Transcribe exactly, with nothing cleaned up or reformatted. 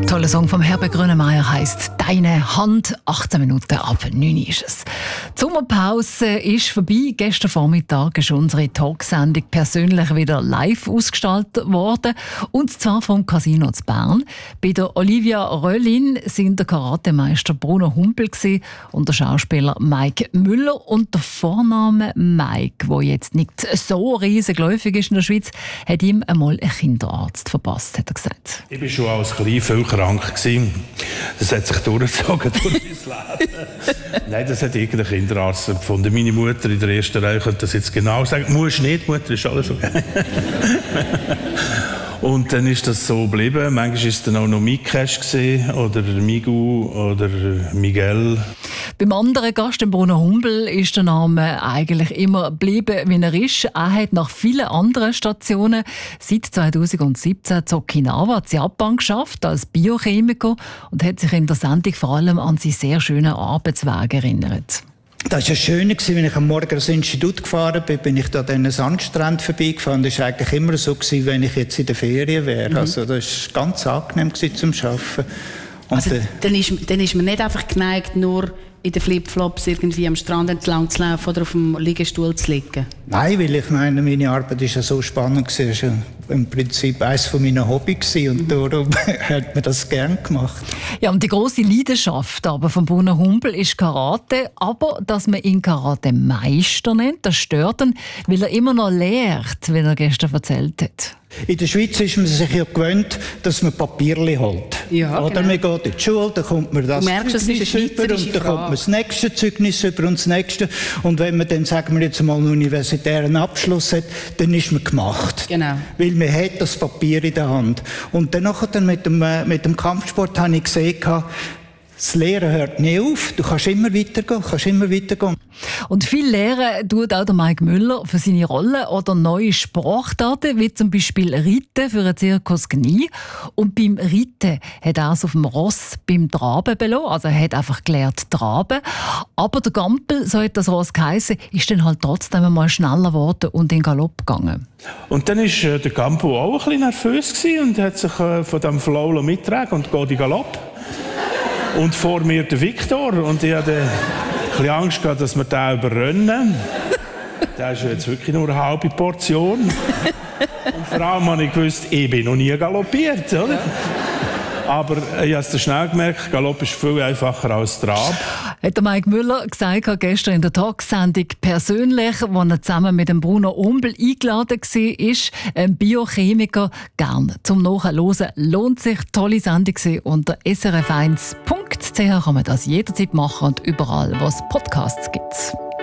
Toller Song vom Herbert Grönemeyer heisst «Deine Hand». achtzehn Minuten ab neun ist es. Die Sommerpause ist vorbei. Gestern Vormittag ist unsere Talksendung persönlich wieder live ausgestaltet worden. Und zwar vom Casino zu Bern. Bei der Olivia Röllin sind der Karatemeister Bruno Humpel und der Schauspieler Mike Müller. Und der Vorname Mike, der jetzt nicht so riesig geläufig ist in der Schweiz, hat ihm einmal einen Kinderarzt verpasst, hat er gesagt. Ich war schon als Klein viel krank. Das hat sich durchgezogen durch mein Leben. Nein, das hat irgendein Kinderarzt gefunden. Meine Mutter in der ersten Reihe könnte das jetzt genau sagen. Muss nicht, Mutter, ist alles okay. Und dann ist das so geblieben. Manchmal war es dann auch noch Mikesh oder Migu oder Miguel. Beim anderen Gast, dem Bruno Humpel, ist der Name eigentlich immer geblieben, wie er ist. Er hat nach vielen anderen Stationen seit zweitausendsiebzehn in Okinawa, in Japan, geschafft als Biochemiker und hat sich in der Sendung vor allem an seinen sehr schönen Arbeitsweg erinnert. Das war ja schön, wenn ich am Morgen ins Institut gefahren bin, bin ich da an diesen Sandstrand vorbeigefahren. Das war eigentlich immer so, wenn ich jetzt in der Ferien wäre. Mhm. Also das war ganz angenehm zum Arbeiten. Und also, dann, ist, dann ist man nicht einfach geneigt, nur in den Flipflops irgendwie am Strand entlang zu laufen oder auf dem Liegestuhl zu liegen? Nein, weil ich meine, meine Arbeit ist ja so spannend. Es war im Prinzip eines meiner Hobbys und mhm. darum hat man das gern gemacht. Ja, und die grosse Leidenschaft aber von Bruno Humpel ist Karate, aber dass man ihn Karate-Meister nennt, das stört ihn, weil er immer noch lehrt, wie er gestern erzählt hat. In der Schweiz ist man sich ja gewöhnt, dass man Papierli holt. Ja, oder genau. Man geht in die Schule, dann kommt man das merkst, Zeugnis das über und dann kommt man das nächste Zeugnis über und das nächste. Und wenn man dann, sagen wir jetzt mal, einen universitären Abschluss hat, dann ist man gemacht. Genau. Weil man hat das Papier in der Hand. Und dann nachher dann mit dem, mit dem Kampfsport habe ich gesehen, das Lehren hört nie auf. Du kannst immer weitergehen, kannst immer weitergehen. Und viel lehren tut auch der Mike Müller für seine Rollen oder neue Sportarten, wie zum Beispiel Reiten für einen Zirkus Gnie. Und beim Reiten hat er es auf dem Ross beim Traben belassen. Also er hat einfach gelernt Traben. Aber der Gampel, so hat das Ross geheissen, ist dann halt trotzdem einmal schneller geworden und in Galopp gegangen. Und dann war äh, der Gampel auch ein bisschen nervös und hat sich äh, von diesem Flow mitgetragen und geht in Galopp. Und vor mir der Viktor. Und ich hatte ein bisschen Angst gehabt, dass wir den überrennen. Das ist jetzt wirklich nur eine halbe Portion. Und vor allem habe ich gewusst, ich bin noch nie galoppiert. Oder? Aber ich habe es schnell gemerkt, Galopp ist viel einfacher als Trab. Hat der Mike Müller gesagt gestern in der Talksendung persönlich, als er zusammen mit dem Bruno Humpel eingeladen war, ein Biochemiker. Gerne zum Nachhören. Lohnt sich, tolle Sendung unter s r f eins punkt c h kann man das jederzeit machen und überall, wo es Podcasts gibt.